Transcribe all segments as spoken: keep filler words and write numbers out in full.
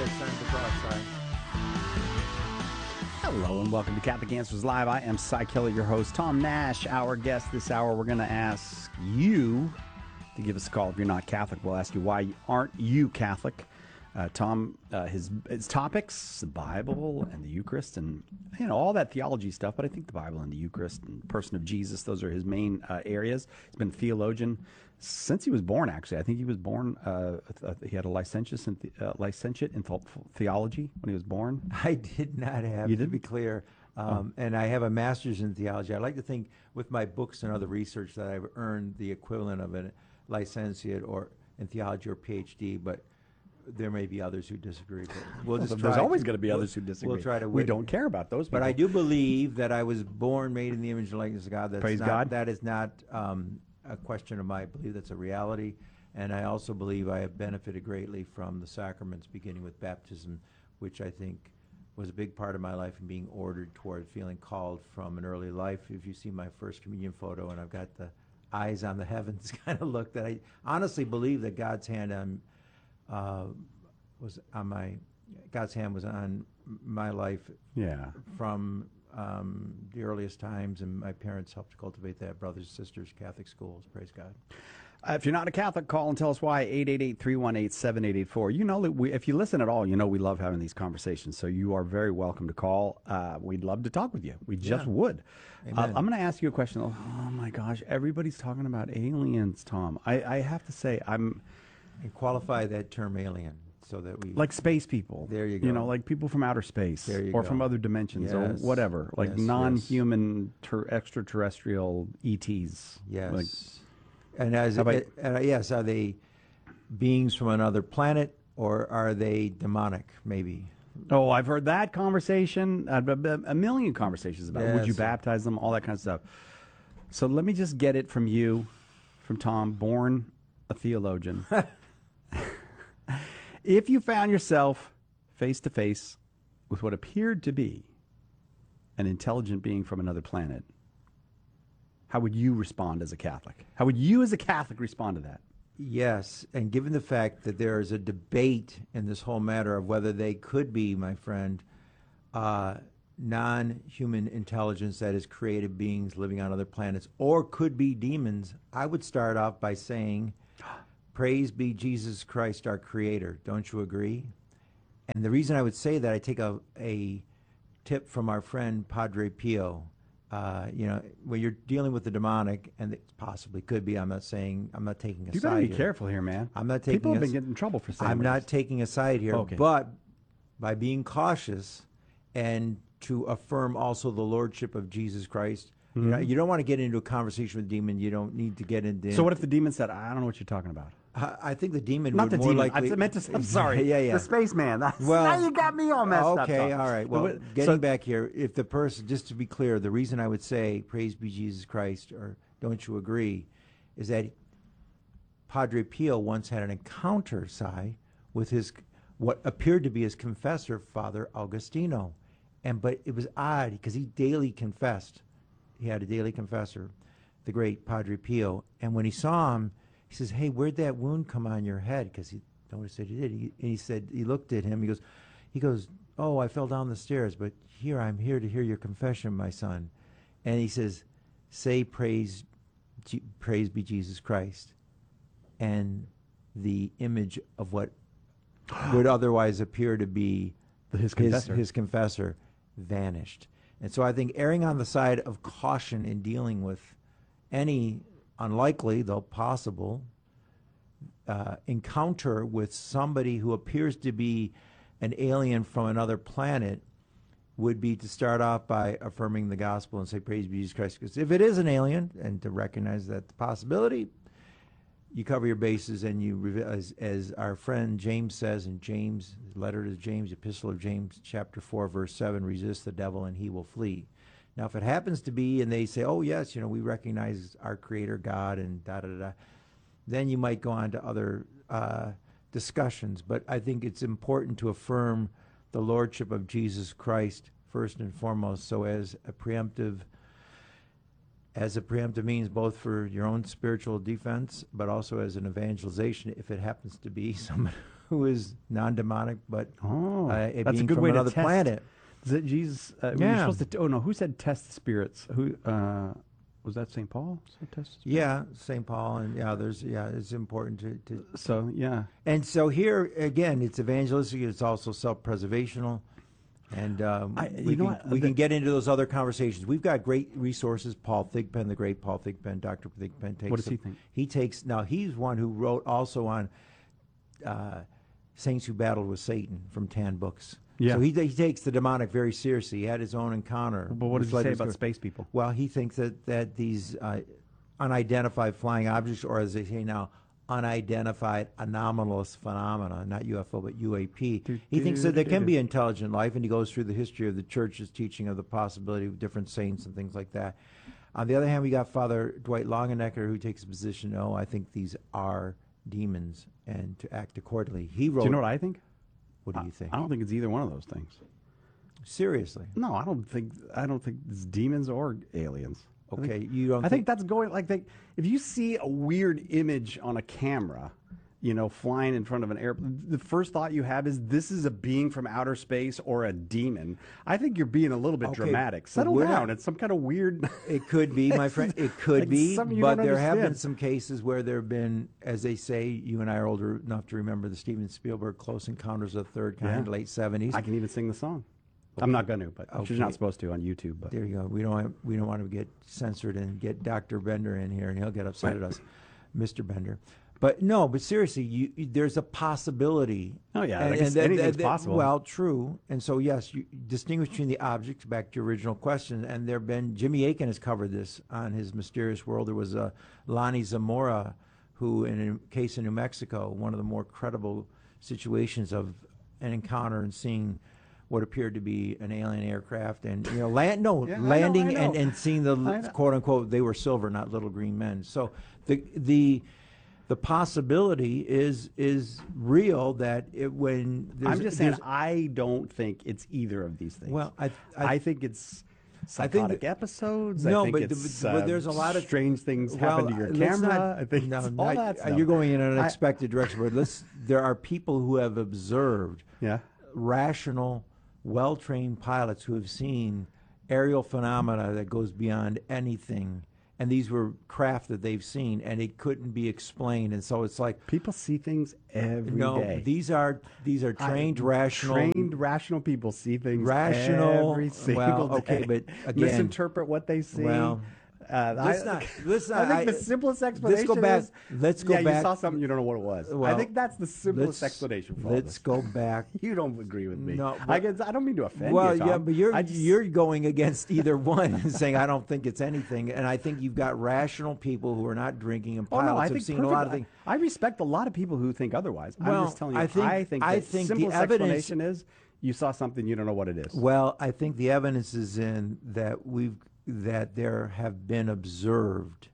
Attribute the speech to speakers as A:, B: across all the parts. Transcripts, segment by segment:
A: that sign the cross sign.
B: Hello and welcome to Catholic Answers Live. I am Cy Kelly, your host. Tom Nash, our guest this hour. We're going to ask you to give us a call if you're not Catholic. We'll ask you why aren't you Catholic. Uh, Tom, uh, his his topics, the Bible and the Eucharist, and you know all that theology stuff. But I think the Bible and the Eucharist and the person of Jesus, those are his main uh, areas. He's been a theologian since he was born. Actually, I think he was born. Uh, he had a licentiate in, the, uh, licentiate in theology when he was born.
A: I did not have.
B: You
A: to
B: didn't?
A: be clear, um, oh. and I have a master's in theology. I like to think with my books and other research that I've earned the equivalent of a licentiate or in theology or PhD, but there may be others who disagree. But we'll just
B: There's
A: try,
B: always going to be
A: we'll,
B: others who disagree.
A: We'll try to.
B: We don't care about those people.
A: But I do believe that I was born, made in the image and likeness of God. That's
B: Praise
A: not,
B: God.
A: That is not um, a question of mine. I believe that's a reality. And I also believe I have benefited greatly from the sacraments, beginning with baptism, which I think was a big part of my life and being ordered toward feeling called from an early life. If you see my first communion photo, and I've got the eyes on the heavens kind of look, that I honestly believe that God's hand on uh, was on my God's hand was on my life.
B: Yeah.
A: From um, the earliest times, and my parents helped to cultivate that. Brothers and sisters, Catholic schools. Praise God.
B: Uh, if you're not a Catholic, call and tell us why. eight eight eight, three one eight, seven eight eight four. You know that we, if you listen at all, you know we love having these conversations. So you are very welcome to call. Uh, we'd love to talk with you. We just
A: Yeah.
B: would. Uh,
A: Amen.
B: I'm going to ask you a question. Oh my gosh, everybody's talking about aliens, Tom. I, I have to say, I'm
A: And qualify that term alien so that we
B: like space people.
A: There you go.
B: You know, like people from outer space
A: There you
B: or
A: go.
B: from other dimensions or
A: Yes.
B: whatever, like
A: Yes,
B: non-human, ter- extraterrestrial E Ts.
A: Yes.
B: Like,
A: and as
B: How about-
A: it, uh, yes, are they beings from another planet or are they demonic? Maybe.
B: Oh, I've heard that conversation, uh, b- b- a million conversations about it. Would you
A: Yes.
B: baptize them, all that kind of stuff. So let me just get it from you, from Tom, born a theologian. If you found yourself face to face with what appeared to be an intelligent being from another planet, how would you respond as a Catholic? How would you as a Catholic respond to that?
A: Yes, and given the fact that there is a debate in this whole matter of whether they could be, my friend, uh, non-human intelligence, that is created beings living on other planets, or could be demons, I would start off by saying, praise be Jesus Christ, our Creator. Don't you agree? And the reason I would say that, I take a, a tip from our friend Padre Pio. Uh, you know, when you're dealing with the demonic, and it possibly could be, I'm not saying, I'm not taking a
B: You
A: side
B: better be
A: here.
B: careful here, man.
A: I'm not taking
B: People have
A: a-
B: been getting in trouble for saying
A: I'm
B: what
A: not
B: it is.
A: taking a side here,
B: Okay.
A: but by being cautious and to affirm also the lordship of Jesus Christ. You know, you don't want to get into a conversation with a demon. You don't need to get into.
B: So what if the demon said, I don't know what you're talking about?
A: I, I think the demon
B: Not
A: would
B: the
A: more
B: demon.
A: likely.
B: I meant to. I'm sorry.
A: yeah, yeah.
B: The spaceman. That's,
A: Well,
B: now you got me all messed up.
A: Okay,
B: Tom.
A: all right. Well,
B: But-
A: getting
B: so-
A: back here, if the person, just to be clear, the reason I would say "Praise be Jesus Christ" or "Don't you agree," is that Padre Pio once had an encounter, Si, with his what appeared to be his confessor, Father Augustino, and but it was odd because he daily confessed. He had a daily confessor, the great Padre Pio, and when he saw him, he says, "Hey, where'd that wound come on your head?" Because he noticed that he did. He, and he said, he looked at him. He goes, he goes, "Oh, I fell down the stairs, but here I'm here to hear your confession, my son." And he says, "Say praise, G- praise be Jesus Christ," and the image of what would otherwise appear to be
B: His confessor.
A: his confessor vanished. And so I think erring on the side of caution in dealing with any unlikely, though possible, uh, encounter with somebody who appears to be an alien from another planet would be to start off by affirming the gospel and say, praise be Jesus Christ. Because if it is an alien, and to recognize that the possibility, you cover your bases and you, revi- as, as our friend James says in James, letter to James, Epistle of James, chapter four, verse seven, resist the devil and he will flee. Now, if it happens to be, and they say, oh, yes, you know, we recognize our Creator God and da-da-da-da, then you might go on to other uh, discussions. But I think it's important to affirm the Lordship of Jesus Christ first and foremost, so as a preemptive as a preemptive means both for your own spiritual defense, but also as an evangelization if it happens to be someone who is non-demonic, but
B: Oh,
A: uh, a
B: that's a
A: being
B: good
A: from
B: way
A: another
B: to test.
A: planet.
B: Is it Jesus? Uh,
A: Yeah.
B: You're supposed to. Oh no, who said test the spirits? Who uh, was that? Saint Paul said test the spirits?
A: Yeah, Saint Paul, and yeah, there's yeah, it's important to, to.
B: So yeah.
A: And so here again, it's evangelistic. It's also self-preservational, and um,
B: I- you
A: we
B: know
A: can
B: what?
A: we
B: The-
A: can get into those other conversations. We've got great resources. Paul Thigpen, the great Paul Thigpen, Doctor Thigpen takes.
B: What does he
A: the-
B: think?
A: He takes now. He's one who wrote also on uh, Saints Who Battled with Satan from Tan Books.
B: Yeah.
A: So he he takes the demonic very seriously. He had his own encounter.
B: But what does
A: with
B: he say
A: Leonard
B: about
A: Scourge.
B: space people?
A: Well, he thinks that, that these uh, unidentified flying objects, or as they say now, unidentified anomalous phenomena, not U F O, but U A P, he thinks that there can be intelligent life, and he goes through the history of the church's teaching of the possibility of different saints and things like that. On the other hand, we got Father Dwight Longenecker, who takes a position, no, I think these are demons, and to act accordingly. He wrote...
B: Do you know what I think?
A: What do you think?
B: I don't think it's either one of those things.
A: Seriously.
B: No, I don't think. I don't think it's demons or aliens. I
A: Okay,
B: think-
A: you don't
B: I
A: think...
B: think that's going like they, if you see a weird image on a camera, you know, flying in front of an airplane, the first thought you have is this is a being from outer space or a demon. I think you're being a little bit
A: Okay,
B: dramatic.
A: but
B: Settle
A: we're
B: down.
A: not-
B: It's some kind of weird.
A: It could be, my friend. It could
B: Like
A: be,
B: something you
A: but
B: don't
A: there have been
B: understand.
A: some cases where there have been, as they say, you and I are older enough to remember the Steven Spielberg Close Encounters of the Third Kind,
B: Yeah.
A: late seventies.
B: I can even sing the song. I'm not going to, but
A: Okay.
B: you're not supposed to on YouTube. But
A: There you go. We don't have, we don't want to get censored and get Doctor Bender in here, and he'll get upset
B: Right.
A: at us, Mister Bender. But no, but seriously, you, you- there's a possibility.
B: Oh, yeah,
A: and,
B: I guess
A: and that-
B: anything's
A: that-
B: possible.
A: Well, true, and so yes, you distinguish between the objects. Back to your original question, and there have been Jimmy Akin has covered this on his Mysterious World. There was a Lonnie Zamora, who in a case in New Mexico, one of the more credible situations of an encounter and seeing what appeared to be an alien aircraft, and you know, land no
B: Yeah, I know,
A: landing
B: I
A: and,
B: know.
A: and seeing the
B: I know.
A: quote unquote they were silver, not little green men. So the the the possibility is is real that it, when there's,
B: I'm just saying,
A: there's-
B: I don't think it's either of these things.
A: Well, I-
B: I,
A: I-
B: think it's
A: I think
B: psychotic
A: that-
B: episodes.
A: No,
B: I think
A: but
B: it's,
A: the- but
B: uh,
A: there's a lot of-
B: strange things
A: well,
B: happen to your
A: let's
B: camera.
A: not-
B: I think
A: no,
B: it's
A: not-
B: all that
A: uh,
B: stuff.
A: you're going in an
B: I-
A: unexpected direction. But let's, there are people who have observed
B: Yeah.
A: rational, well-trained pilots who have seen aerial phenomena that goes beyond anything. And these were craft that they've seen, and it couldn't be explained. And so it's like,
B: People see things every day.
A: no, these are these are
B: I-
A: trained, rational,
B: trained, rational people see things
A: Rational-
B: every single
A: well,
B: day.
A: okay, but again-
B: misinterpret what they see.
A: Well,
B: uh,
A: let's
B: I,
A: not- let's
B: I
A: not-
B: think the
A: I-
B: simplest
A: let's
B: explanation
A: go back-
B: is
A: let's go
B: yeah,
A: back-
B: you saw something you don't know what it was. I
A: Well,
B: think that's the simplest
A: let's-
B: explanation for all
A: Let's
B: this.
A: go back.
B: You don't agree with me.
A: No,
B: I
A: but-
B: guess I don't mean to offend
A: Well,
B: you, Tom.
A: yeah, but you're
B: I just-
A: you're going against either one and saying I don't think it's anything, and I think you've got rational people who are not drinking, and
B: Oh,
A: pilots
B: no, I
A: have
B: think
A: seen a lot of
B: perfect-
A: things.
B: I respect a lot of people who think otherwise. I'm
A: Well,
B: just telling you.
A: I think-
B: I think,
A: I
B: the
A: think the
B: simplest
A: evidence-
B: explanation is you saw something you don't know what it is.
A: Well, I think the evidence is in that we've that there have been observed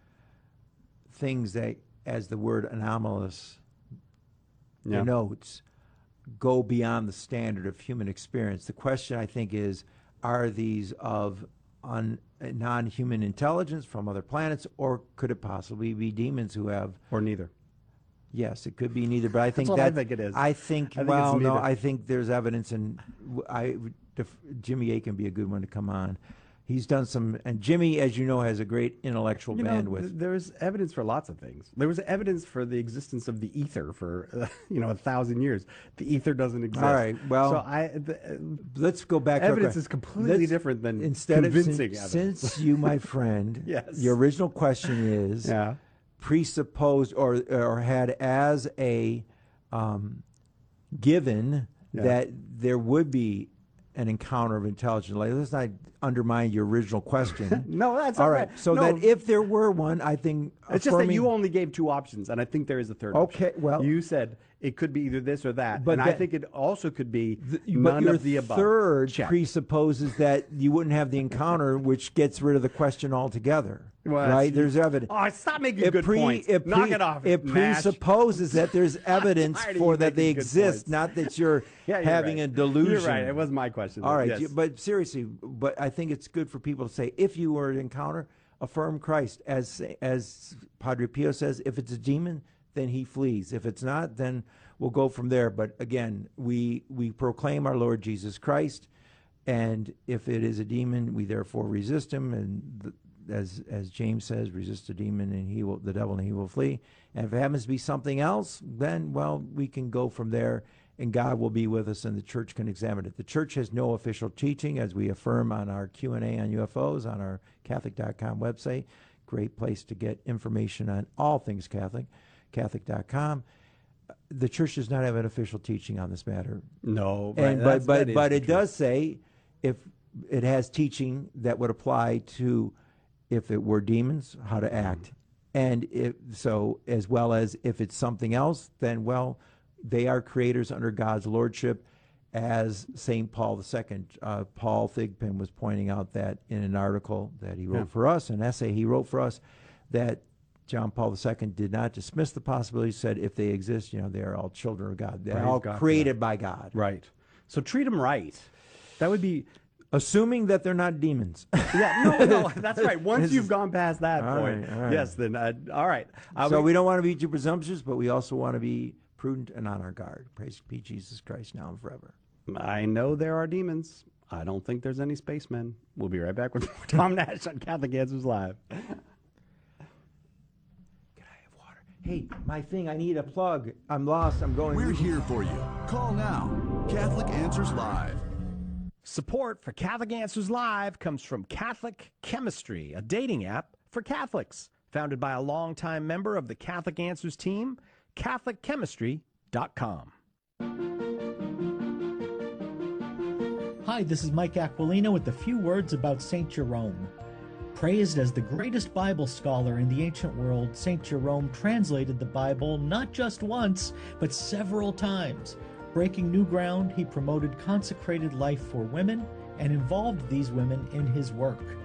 A: things that, as the word anomalous
B: Yeah.
A: denotes, go beyond the standard of human experience. The question, I think, is, are these of un, non-human intelligence from other planets, or could it possibly be demons who have...
B: Or neither.
A: Yes, it could be neither, but I think
B: what I
A: that
B: think it is.
A: I think,
B: I think it's
A: well, no,
B: neither.
A: I think there's evidence, and w- I def- Jimmy A can be a good one to come on. He's done some, and Jimmy, as you know, has a great intellectual
B: You know,
A: bandwidth.
B: th- there's evidence for lots of things. There was evidence for the existence of the ether for, uh, you know, a thousand years. The ether doesn't exist.
A: All right, well,
B: so I, the, uh,
A: Let's go back. real
B: evidence
A: quick.
B: is completely
A: Let's-
B: different than
A: instead
B: convincing
A: of
B: evidence.
A: since, since you, my friend,
B: Yes.
A: your original question is
B: yeah.
A: presupposed or or had as a um, given
B: Yeah.
A: that there would be an encounter of intelligent life. Let's not undermine your original question.
B: No, that's
A: all
B: all
A: right.
B: right.
A: So
B: No.
A: that if there were one, I think
B: It's just that you
A: affirming-
B: only gave two options, and I think there is a third.
A: Okay,
B: option.
A: well-
B: you said it could be either this or that,
A: But
B: and I
A: that-
B: think it also could be
A: Th-
B: none
A: but your
B: of the above.
A: third
B: Check.
A: presupposes that you wouldn't have the encounter, which gets rid of the question altogether.
B: Well,
A: right?
B: that's-
A: There's evidence.
B: Oh, stop making
A: It
B: good
A: pre-
B: points.
A: it
B: Knock
A: pre-
B: it off.
A: It
B: Nash.
A: presupposes that there's evidence
B: tired of
A: for
B: you
A: that they
B: making good
A: exist,
B: points.
A: not that you're
B: Yeah, you're
A: having
B: right.
A: a delusion.
B: You're right. It was my question.
A: All right,
B: Yes.
A: you- but seriously, but I think it's good for people to say, if you were to encounter, affirm Christ, as as Padre Pio says. If it's a demon, then he flees. If it's not, then we'll go from there. But again, we we proclaim our Lord Jesus Christ, and if it is a demon, we therefore resist him. And the, as as James says, resist the demon, and he will the devil, and he will flee. And if it happens to be something else, then well, we can go from there, and God will be with us, and the church can examine it. The church has no official teaching, as we affirm on our Q and A on U F Os on our Catholic dot com website. Great place to get information on all things Catholic, Catholic dot com. The church does not have an official teaching on this matter.
B: No, right.
A: And, but but but it does say if it has teaching that would apply to if it were demons, how to act, and if so, as well as if it's something else, then well, they are creators under God's lordship, as Saint Paul the Second, uh, Paul Thigpen was pointing out that in an article that he wrote
B: Yeah.
A: for us, an essay he wrote for us, that John Paul the Second did not dismiss the possibility. Said if they exist, you know, they are all children of God. They're
B: Praise
A: all
B: God for
A: created by God.
B: Right. So treat them right. That would be,
A: Assuming that they're not demons.
B: yeah, no, no, that's right. Once
A: This
B: you've
A: is-
B: gone past that
A: All
B: point,
A: right, all right.
B: yes, then, uh, all right. Uh,
A: So we don't want to be too presumptuous, but we also want to be prudent and on our guard. Praise be Jesus Christ now and forever.
B: I know there are demons. I don't think there's any spacemen. We'll be right back with more Tom Nash on Catholic Answers Live.
A: Can I have water? Hey, my thing, I need a plug. I'm lost. I'm going.
C: We're here for you. Call now. Catholic Answers Live.
B: Support for Catholic Answers Live comes from Catholic Chemistry, a dating app for Catholics. Founded by a longtime member of the Catholic Answers team, Catholic Chemistry dot com.
D: Hi, this is Mike Aquilino with a few words about Saint Jerome. Praised as the greatest Bible scholar in the ancient world, Saint Jerome translated the Bible not just once, but several times. Breaking new ground, he promoted consecrated life for women and involved these women in his work.